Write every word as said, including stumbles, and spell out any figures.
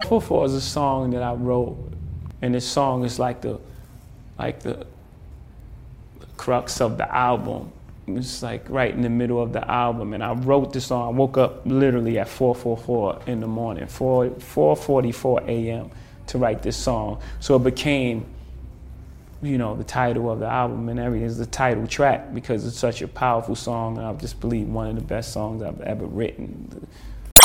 four four is a song that I wrote, and this song is like the, like the, the crux of the album. It's like right in the middle of the album, and I wrote this song. I woke up literally at four forty-four in the morning, four forty-four a m to write this song. So it became, you know, the title of the album and everything. Is the title track because it's such a powerful song, and I just believe one of the best songs I've ever written.